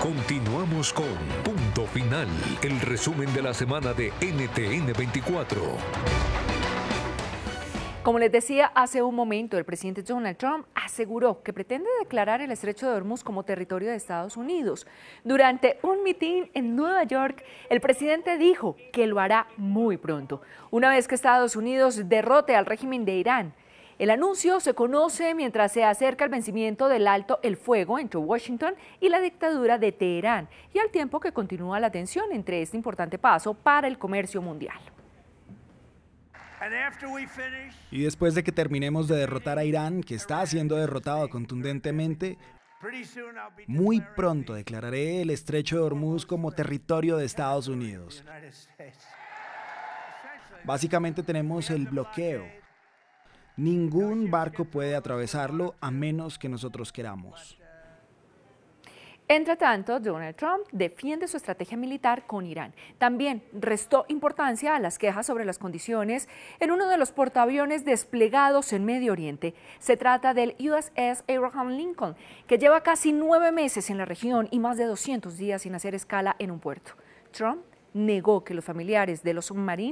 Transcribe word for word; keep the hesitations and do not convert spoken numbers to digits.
Continuamos con Punto Final, el resumen de la semana de N T N veinticuatro. Como les decía hace un momento, el presidente Donald Trump aseguró que pretende declarar el Estrecho de Hormuz como territorio de Estados Unidos. Durante un mitin en Nueva York, el presidente dijo que lo hará muy pronto, una vez que Estados Unidos derrote al régimen de Irán. El anuncio se conoce mientras se acerca el vencimiento del alto el fuego entre Washington y la dictadura de Teherán, y al tiempo que continúa la tensión entre este importante paso para el comercio mundial. Y después de que terminemos de derrotar a Irán, que está siendo derrotado contundentemente, muy pronto declararé el Estrecho de Hormuz como territorio de Estados Unidos. Básicamente tenemos el bloqueo. Ningún barco puede atravesarlo a menos que nosotros queramos. Entre tanto, Donald Trump defiende su estrategia militar con Irán. También restó importancia a las quejas sobre las condiciones en uno de los portaaviones desplegados en Medio Oriente. Se trata del U S S Abraham Lincoln, que lleva casi nueve meses en la región y más de doscientos días sin hacer escala en un puerto. Trump negó que los familiares de los submarinos